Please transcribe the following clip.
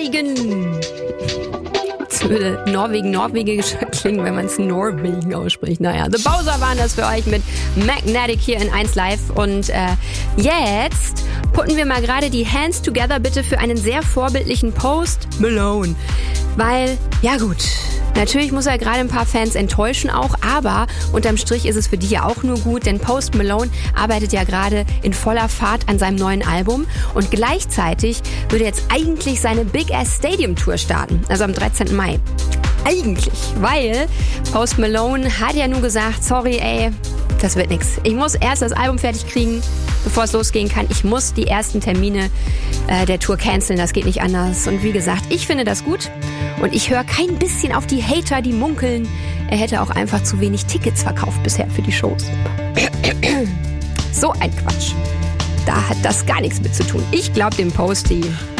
Norwegen. Das würde norwegisch klingen, wenn man es Norwegen ausspricht. Naja, The Bowser waren das für euch mit Magnetic hier in 1 Live. Und jetzt putten wir mal gerade die Hands together bitte für einen sehr vorbildlichen Post Malone. Weil, ja gut, natürlich muss er gerade ein paar Fans enttäuschen auch, aber unterm Strich ist es für die ja auch nur gut, denn Post Malone arbeitet ja gerade in voller Fahrt an seinem neuen Album und gleichzeitig würde jetzt eigentlich seine Big Ass Stadium Tour starten, also am 13. Mai. Eigentlich, weil Post Malone hat ja nur gesagt, sorry ey, das wird nix. Ich muss erst das Album fertig kriegen, bevor es losgehen kann. Ich muss die ersten Termine der Tour canceln, das geht nicht anders. Und wie gesagt, ich finde das gut und ich höre kein bisschen auf die Hater, die munkeln. Er hätte auch einfach zu wenig Tickets verkauft bisher für die Shows. So ein Quatsch. Da hat das gar nichts mit zu tun. Ich glaube dem Posty.